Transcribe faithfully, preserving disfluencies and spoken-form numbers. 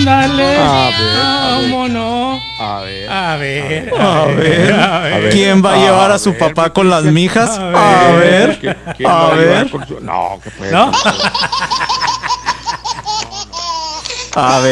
Ándale. A ver, a ver. ¿Cómo no? A ver. A ver, A ver, a ver. ¿quién va a llevar A a su ver, papá mi con las Cristian. mijas? A A ver. ver, ¿Quién, quién a va a llevar ver, con su... No, que pues. ¿No? a ver.